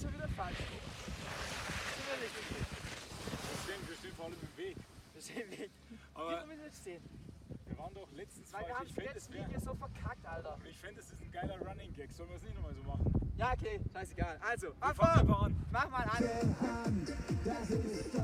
schon wieder falsch. Das sind wir richtig. Wir stehen vor allem im Weg. Wir stehen im Weg. Aber Wie wir nicht stehen. wir waren doch letztens Weil wir falsch. haben das letzte Video so verkackt, Alter. Ich fände, das ist ein geiler Running Gag. Sollen wir es nicht nochmal so machen? Ja, okay, scheißegal. Also, Wir fangen einfach an. Mach mal an.